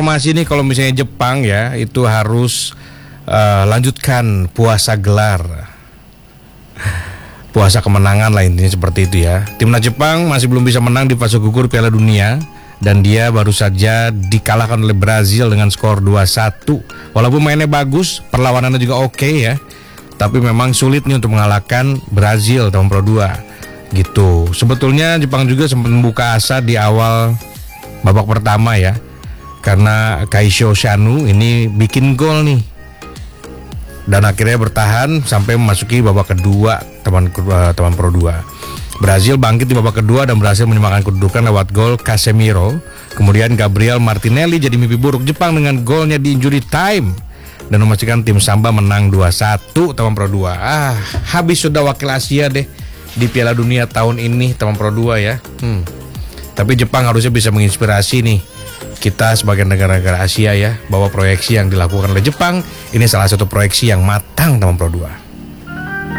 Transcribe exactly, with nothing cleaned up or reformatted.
informasi nih kalau misalnya Jepang ya itu harus uh, lanjutkan puasa gelar. Puasa kemenangan lah intinya seperti itu ya. Timnas Jepang masih belum bisa menang di fase gugur Piala Dunia dan dia baru saja dikalahkan oleh Brazil dengan skor dua satu. Walaupun mainnya bagus, perlawanannya juga oke okay ya. Tapi memang sulit nih untuk mengalahkan Brazil tahun Pro dua. Gitu. Sebetulnya Jepang juga sempat membuka asa di awal babak pertama ya. Karena Kaisho Shanu ini bikin gol nih. Dan akhirnya bertahan sampai memasuki babak kedua teman uh, teman Pro dua. Brazil bangkit di babak kedua dan berhasil menyamakan kedudukan lewat gol Casemiro. Kemudian Gabriel Martinelli jadi mimpi buruk Jepang dengan golnya di injury time dan memastikan tim Samba menang dua satu teman Pro dua. Ah, habis sudah wakil Asia deh di Piala Dunia tahun ini teman Pro dua ya. Hmm. Tapi Jepang harusnya bisa menginspirasi nih kita sebagai negara-negara Asia ya, bahwa proyeksi yang dilakukan oleh Jepang ini salah satu proyeksi yang matang teman Pro dua.